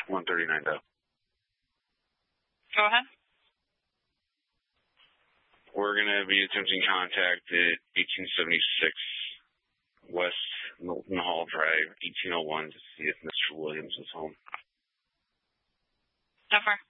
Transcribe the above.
139 Doe. Go ahead. We're going to be attempting contact at 1876 West Milton Hall Drive, 1801, to see if Mr. Williams is home. So far.